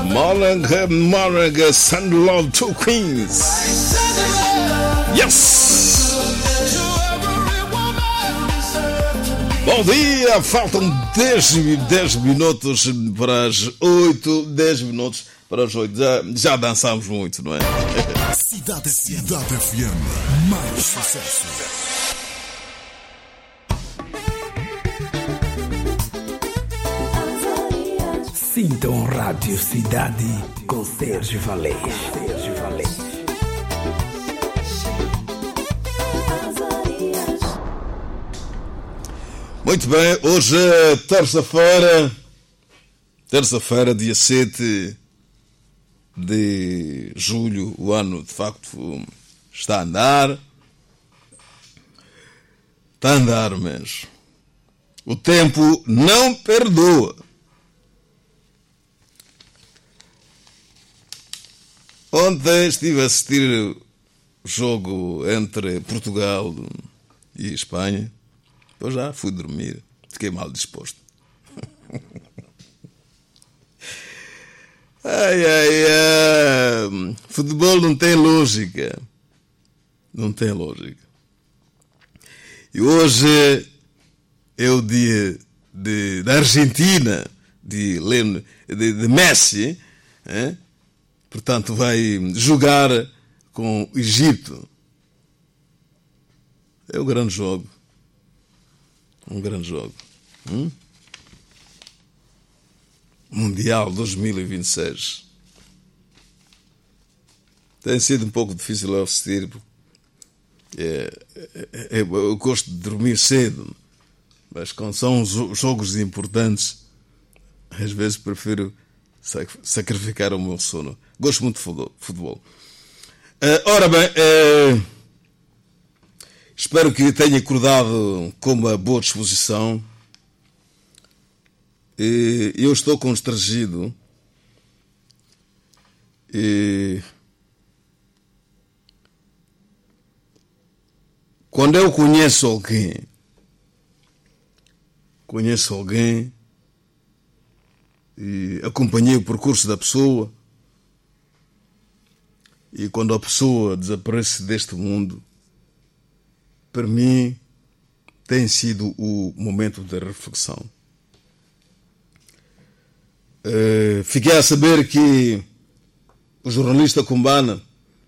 Morning, send love to Queens. Yes! Bom dia, faltam 10 minutos para as 8, 10 minutos para as 8. Já dançamos muito, não é? Cidade FM, mais sucesso. Sintam Rádio Cidade com Sérgio Valês. Muito bem, hoje é terça-feira, dia 7 de julho. O ano, de facto, está a andar. Está a andar mesmo. O tempo não perdoa. Ontem estive a assistir o jogo entre Portugal e Espanha. Depois já fui dormir. Fiquei mal disposto. Ai. Futebol não tem lógica. Não tem lógica. E hoje é o dia da Argentina, de Messi, hein? Portanto, vai jogar com o Egito. É um grande jogo. Mundial 2026. Tem sido um pouco difícil a assistir. Eu gosto de dormir cedo. Mas quando são jogos importantes, às vezes prefiro sacrificar o meu sono. Gosto muito de futebol. Ora bem, espero que tenha acordado com uma boa disposição. Eu estou constrangido. Quando eu conheço alguém e acompanhei o percurso da pessoa, e quando a pessoa desaparece deste mundo, para mim tem sido o momento da reflexão. Fiquei a saber que o jornalista Kumbana,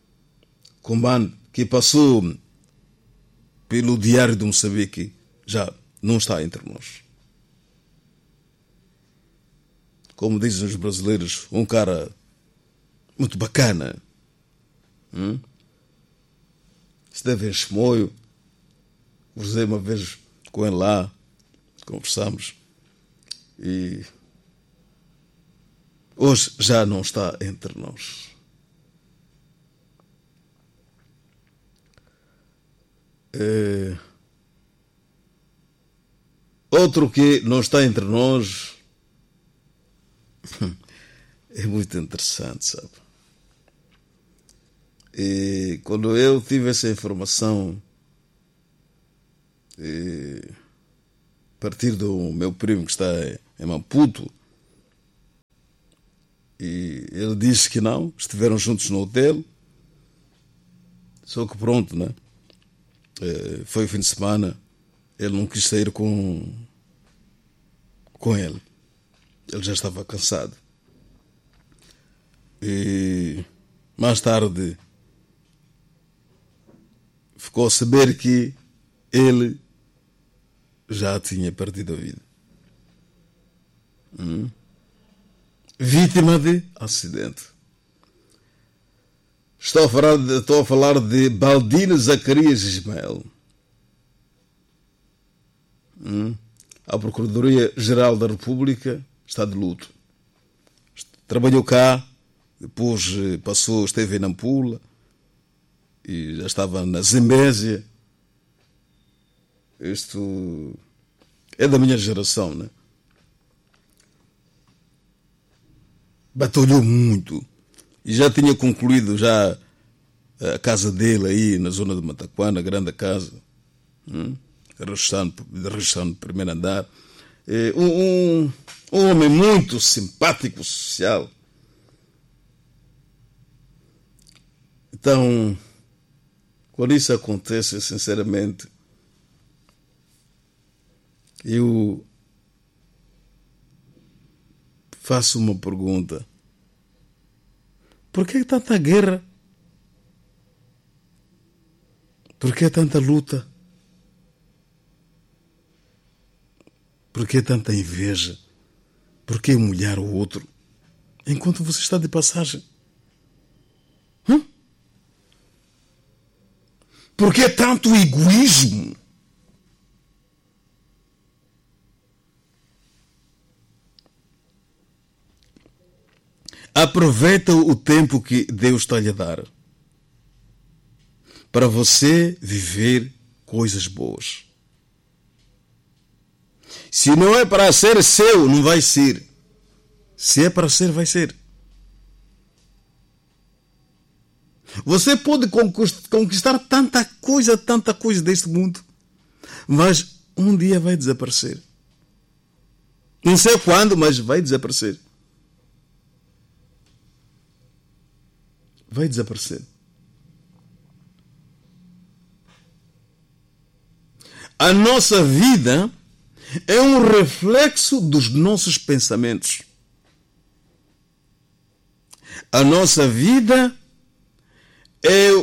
que passou pelo Diário de Moçambique, já não está entre nós. Como dizem os brasileiros, um cara muito bacana. Esteve em Chimoio, cruzei uma vez com ele lá, conversamos, e hoje já não está entre nós. Outro que não está entre nós é muito interessante, sabe? E quando eu tive essa informação, a partir do meu primo que está em Maputo, e ele disse que não, estiveram juntos no hotel, só que pronto, né? Foi o fim de semana, ele não quis sair com ele. Ele já estava cansado. E mais tarde ficou a saber que ele já tinha perdido a vida. Vítima de acidente. Estou a falar de Baldino Zacarias Ismael. A Procuradoria-Geral da República está de luto. Trabalhou cá, depois esteve em Nampula e já estava na Zambésia. Isto é da minha geração, né? Batalhou muito e já tinha concluído já a casa dele aí na zona de Mataquana, grande casa, registrando primeiro andar. Um homem muito simpático, social, Então, quando isso acontece, sinceramente, eu faço uma pergunta. Por que tanta guerra? Por que tanta luta? Por que tanta inveja? Por que humilhar o outro enquanto você está de passagem? Por que tanto egoísmo? Aproveita o tempo que Deus está lhe a dar para você viver coisas boas. Se não é para ser seu, não vai ser. Se é para ser, vai ser. Você pode conquistar tanta coisa deste mundo, mas um dia vai desaparecer. Não sei quando, mas vai desaparecer. Vai desaparecer. A nossa vida é um reflexo dos nossos pensamentos. A nossa vida é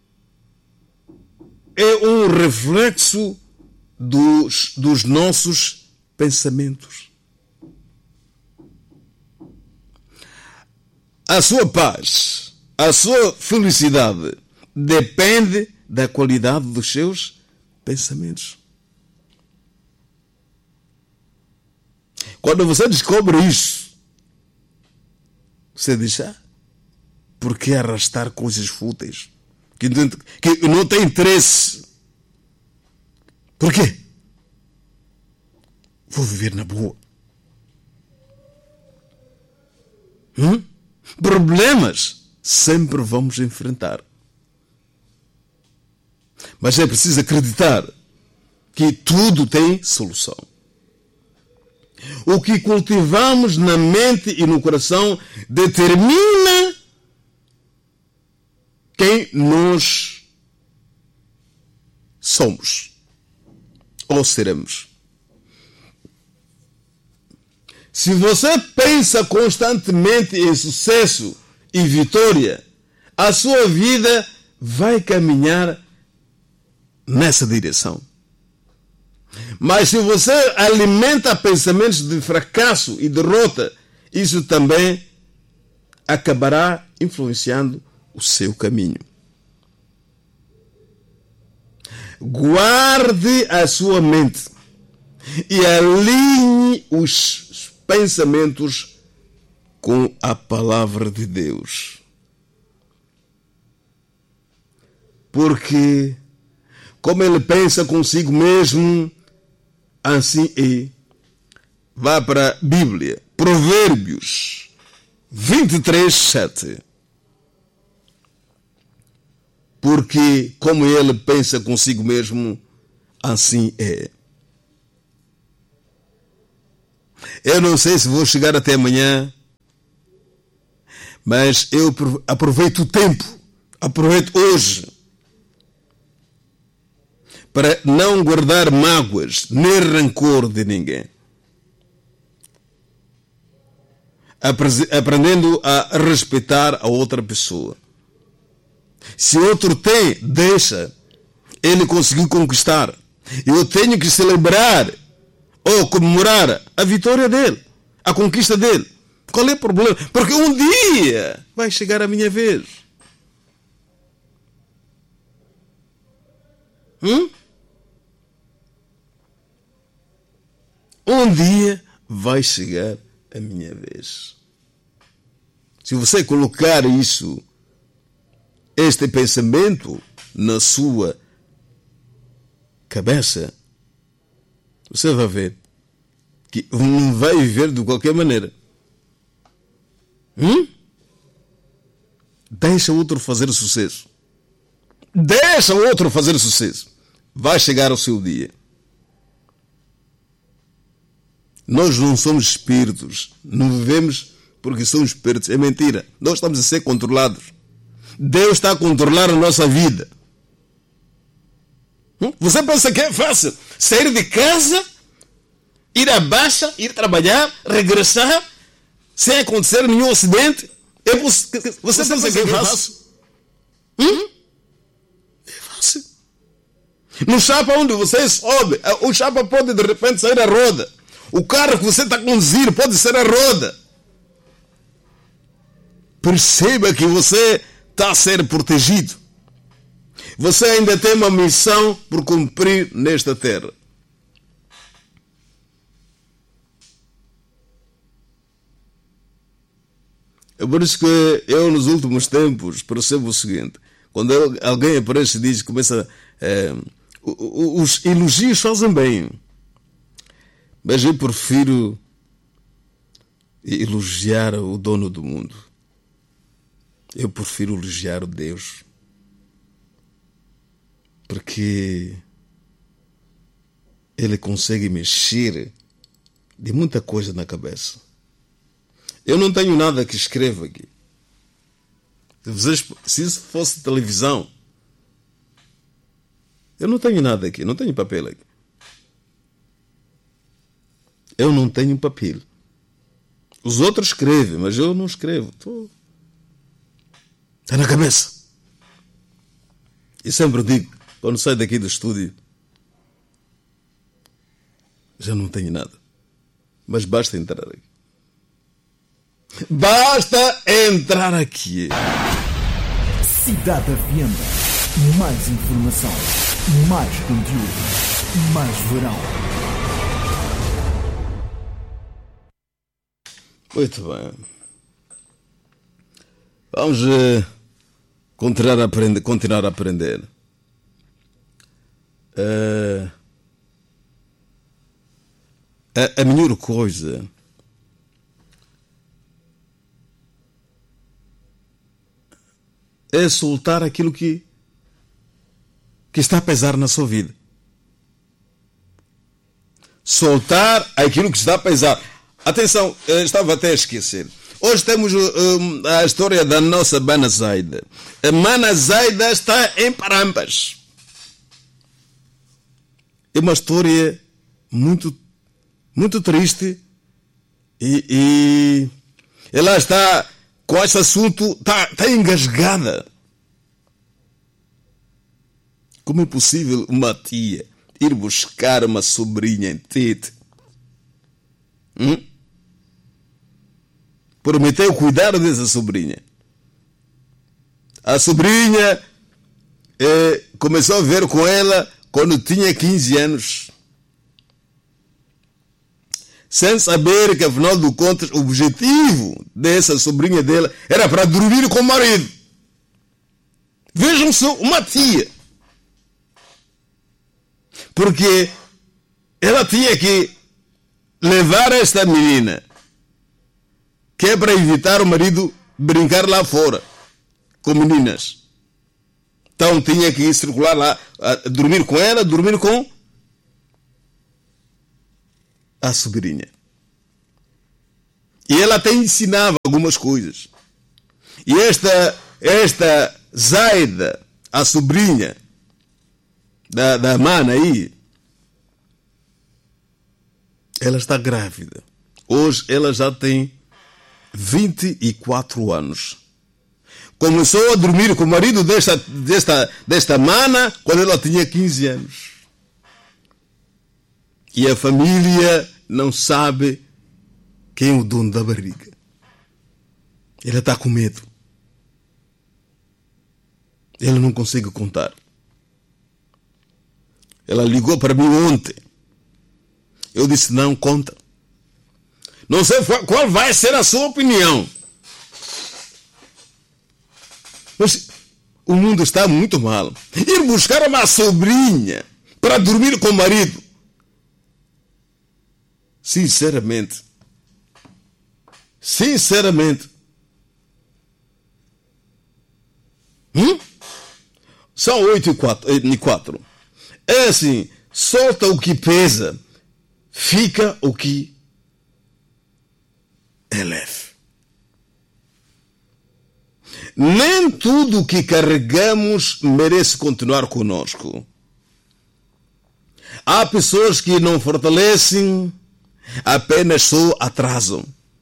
um reflexo dos nossos pensamentos. A sua paz, a sua felicidade depende da qualidade dos seus pensamentos. Quando você descobre isso, você diz, por que arrastar coisas fúteis? Que não tem interesse. Por quê? Vou viver na boa. Problemas sempre vamos enfrentar. Mas é preciso acreditar que tudo tem solução. O que cultivamos na mente e no coração determina quem nós somos ou seremos. Se você pensa constantemente em sucesso e vitória, a sua vida vai caminhar nessa direção. Mas se você alimenta pensamentos de fracasso e derrota, isso também acabará influenciando o seu caminho. Guarde a sua mente e alinhe os pensamentos com a palavra de Deus. Porque, como ele pensa consigo mesmo, assim é. Vá para a Bíblia, Provérbios 23:7. Porque, como ele pensa consigo mesmo, assim é. Eu não sei se vou chegar até amanhã, mas eu aproveito o tempo, aproveito hoje, para não guardar mágoas, nem rancor de ninguém. Aprendendo a respeitar a outra pessoa. Se outro tem, deixa. Ele conseguiu conquistar. Eu tenho que celebrar ou comemorar a vitória dele, a conquista dele. Qual é o problema? Porque um dia vai chegar a minha vez. Um dia vai chegar a minha vez. Se você colocar este pensamento na sua cabeça, você vai ver que não vai viver de qualquer maneira. Deixa outro fazer sucesso. Deixa outro fazer sucesso. Vai chegar o seu dia. Nós não somos espíritos. Não vivemos porque somos espíritos. É mentira. Nós estamos a ser controlados. Deus está a controlar a nossa vida. Você pensa que é fácil sair de casa, ir à baixa, ir trabalhar, regressar, sem acontecer nenhum acidente? Você pensa que é fácil? É fácil. No chapa onde você sobe, o chapa pode de repente sair a roda. O carro que você está a conduzir pode ser a roda. Perceba que você está a ser protegido. Você ainda tem uma missão por cumprir nesta terra. É por isso que eu, nos últimos tempos, percebo o seguinte: quando alguém aparece e diz, começa. Os elogios fazem bem, mas eu prefiro elogiar o dono do mundo. Eu prefiro elogiar o Deus, porque Ele consegue mexer de muita coisa na cabeça. Eu não tenho nada que escreva aqui. Se isso fosse televisão, eu não tenho nada aqui, não tenho papel aqui. Eu não tenho papel. Os outros escrevem, mas eu não escrevo. Está na cabeça. E sempre digo, quando saio daqui do estúdio, já não tenho nada. Mas basta entrar aqui. Basta entrar aqui. Cidade FM. Mais informação, mais conteúdo, mais verão. Muito bem. Vamos continuar a aprender. A melhor coisa é soltar aquilo que está a pesar na sua vida. Soltar aquilo que está a pesar. Atenção, estava até a esquecer. Hoje temos a história da nossa Mana Zaida. A Mana Zaida está em Parampas. É uma história muito, muito triste. E ela está com esse assunto, está engasgada. Como é possível uma tia ir buscar uma sobrinha em Tete? Prometeu cuidar dessa sobrinha. A sobrinha começou a ver com ela quando tinha 15 anos. Sem saber que, afinal de contas, o objetivo dessa sobrinha dela era para dormir com o marido. Vejam só, uma tia. Porque ela tinha que levar esta menina, que é para evitar o marido brincar lá fora com meninas. Então tinha que ir circular lá, dormir com ela, dormir com a sobrinha. E ela até ensinava algumas coisas. E esta Zaida, a sobrinha da Mana aí, ela está grávida. Hoje ela já tem 24 anos. Começou a dormir com o marido desta Mana quando ela tinha 15 anos. E a família não sabe quem é o dono da barriga. Ela está com medo. Ela não consegue contar. Ela ligou para mim ontem. Eu disse, não, conta. Não sei qual vai ser a sua opinião. Mas o mundo está muito mal. Ir buscar uma sobrinha para dormir com o marido. Sinceramente. São 8h04. É assim, solta o que pesa, fica o que é leve. Nem tudo o que carregamos merece continuar conosco. Há pessoas que não fortalecem, apenas só atrasam.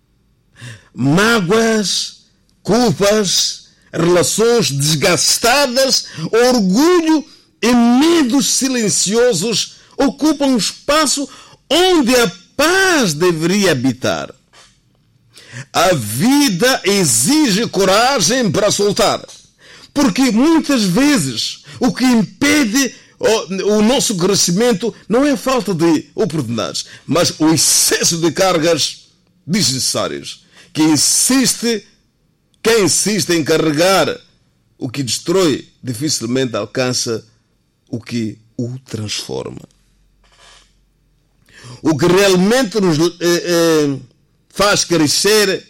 Mágoas, culpas, relações desgastadas, orgulho e medos silenciosos ocupam um espaço onde a paz deveria habitar. A vida exige coragem para soltar, porque muitas vezes o que impede o nosso crescimento não é falta de oportunidades, mas o excesso de cargas desnecessárias. Quem insiste em carregar o que destrói dificilmente alcança o que o transforma. O que realmente nos faz crescer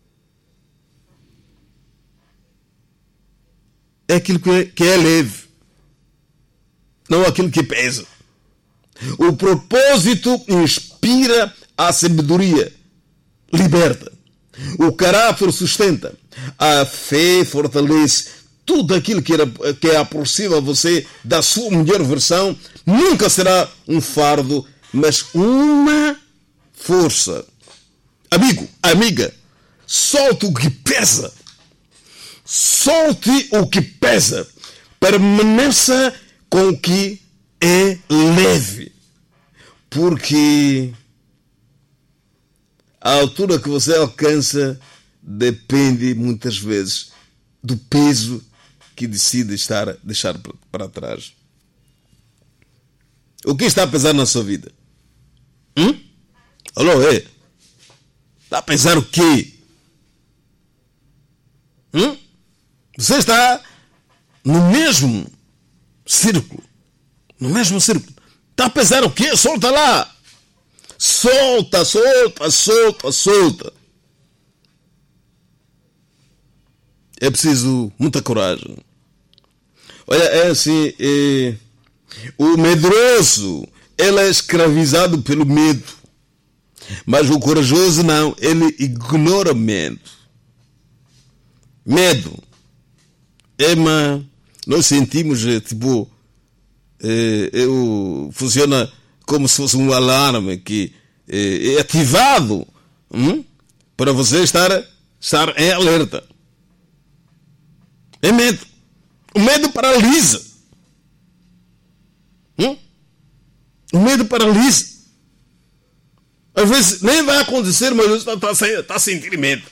é aquilo que é leve, não aquilo que pesa. O propósito inspira a sabedoria, liberta. O caráter sustenta. A fé fortalece. Tudo aquilo que aproxima você da sua melhor versão nunca será um fardo, mas uma força. Amigo, amiga, solte o que pesa. Solte o que pesa. Permaneça com o que é leve. Porque a altura que você alcança depende muitas vezes do peso que decide deixar para trás. O que está a pesar na sua vida? Alô, está a pesar o quê? Você está no mesmo círculo. No mesmo círculo. Está a pesar o quê? Solta lá. Solta, solta, solta, solta. É preciso muita coragem. Olha, é assim, o medroso, ele é escravizado pelo medo. Mas o corajoso não, ele ignora o medo. Medo. Nós sentimos, funciona como se fosse um alarme que é ativado para você estar em alerta. É medo. O medo paralisa. O medo paralisa. Às vezes nem vai acontecer, mas você está sentindo medo.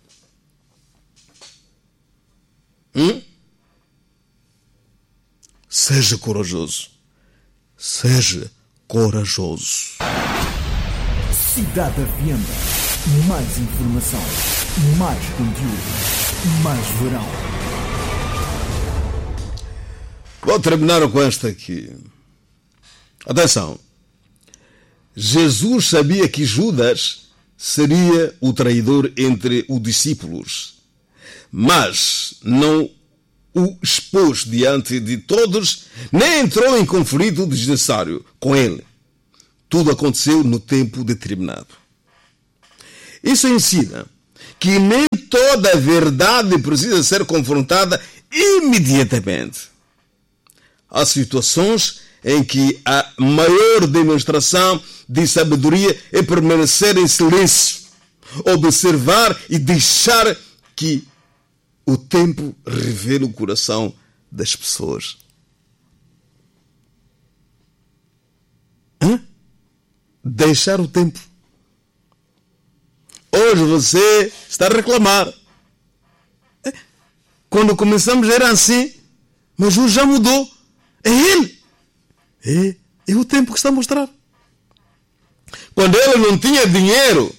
Seja corajoso. Seja corajoso. Cidade FM. Mais informação. Mais conteúdo. Mais verão. Vou terminar com esta aqui. Atenção. Jesus sabia que Judas seria o traidor entre os discípulos, mas não o expôs diante de todos, nem entrou em conflito desnecessário com ele. Tudo aconteceu no tempo determinado. Isso ensina que nem toda a verdade precisa ser confrontada imediatamente. Há situações em que a maior demonstração de sabedoria é permanecer em silêncio, observar e deixar que o tempo revele o coração das pessoas. Deixar o tempo. Hoje você está a reclamar. Quando começamos era assim, mas hoje já mudou. É ele. É o tempo que está a mostrar. Quando ele não tinha dinheiro,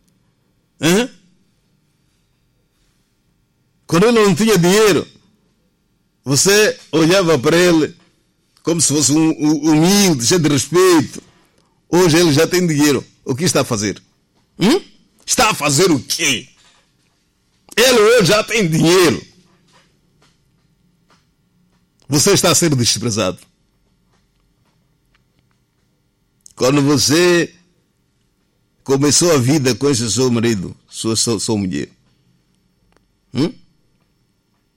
quando ele não tinha dinheiro, você olhava para ele como se fosse um humilde, cheio de respeito. Hoje ele já tem dinheiro. O que está a fazer? Está a fazer o quê? Ele hoje já tem dinheiro. Você está a ser desprezado. Quando você começou a vida com esse seu marido, sua mulher,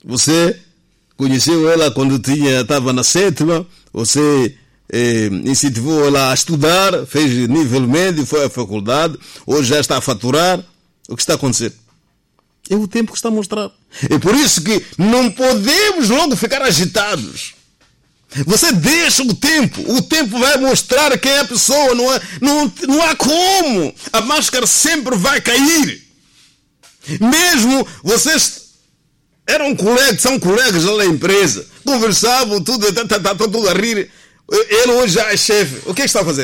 Você conheceu ela quando estava na 7ª, você incentivou ela a estudar, fez nível médio, foi à faculdade, hoje já está a faturar. O que está a acontecer? É o tempo que está a mostrar. É por isso que não podemos logo ficar agitados. Você deixa o tempo vai mostrar quem é a pessoa, não há como. A máscara sempre vai cair. Mesmo vocês são colegas lá na empresa, conversavam, está tudo a rir. Ele hoje já é chefe. O que é que está a fazer?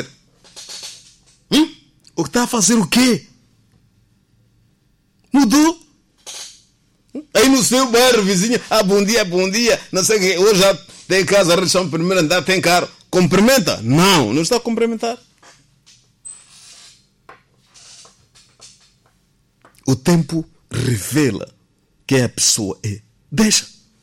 O que está a fazer o quê? Mudou. Aí no seu bairro, vizinho, bom dia, não sei o quê. Hoje já tem casa, região primeiro andar, tem carro. Cumprimenta? Não está a cumprimentar. O tempo revela quem a pessoa é. Deixa.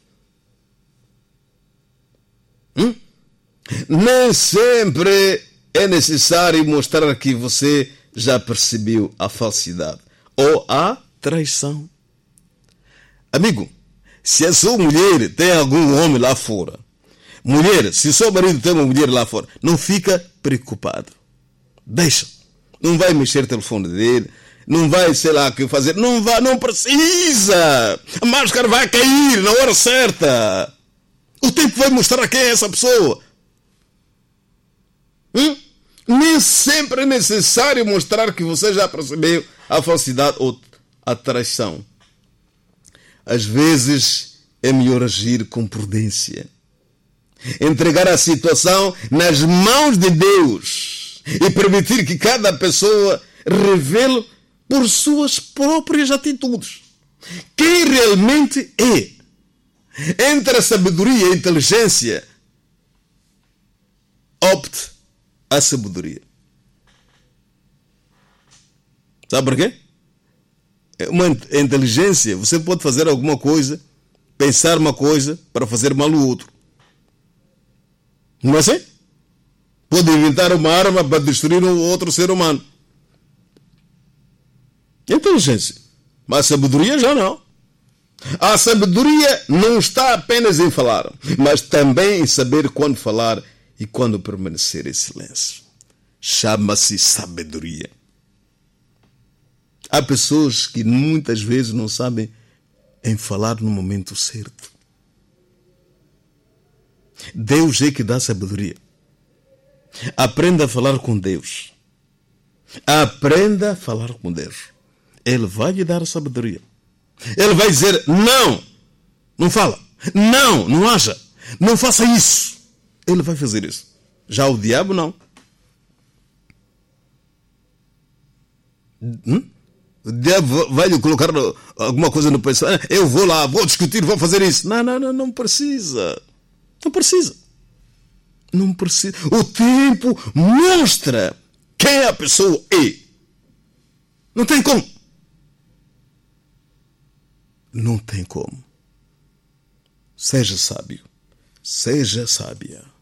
Nem sempre é necessário mostrar que você já percebeu a falsidade ou a traição. Amigo, se a sua mulher tem algum homem lá fora, mulher, se seu marido tem uma mulher lá fora, não fica preocupado. Deixa. Não vai mexer o telefone dele, não vai, sei lá, o que fazer. Não precisa. A máscara vai cair na hora certa. O tempo vai mostrar quem é essa pessoa. Nem sempre é necessário mostrar que você já percebeu a falsidade ou a traição. Às vezes é melhor agir com prudência. Entregar a situação nas mãos de Deus e permitir que cada pessoa revele por suas próprias atitudes quem realmente é. Entre a sabedoria e a inteligência, opte a sabedoria. Sabe por quê? Uma inteligência, você pode fazer alguma coisa, pensar uma coisa para fazer mal ao outro. Não é assim? Pode inventar uma arma para destruir um outro ser humano. Inteligência. Mas a sabedoria já não. A sabedoria não está apenas em falar, mas também em saber quando falar e quando permanecer em silêncio. Chama-se sabedoria. Há pessoas que muitas vezes não sabem em falar no momento certo. Deus é que dá sabedoria. Aprenda a falar com Deus. Aprenda a falar com Deus. Ele vai lhe dar sabedoria. Ele vai dizer, não fala. Não haja. Não faça isso. Ele vai fazer isso. Já o diabo não. O diabo vai lhe colocar alguma coisa no pensamento. Eu vou lá, vou discutir, vou fazer isso. Não precisa. Não precisa. Não precisa. O tempo mostra quem a pessoa é. Não tem como. Não tem como. Seja sábio. Seja sábia.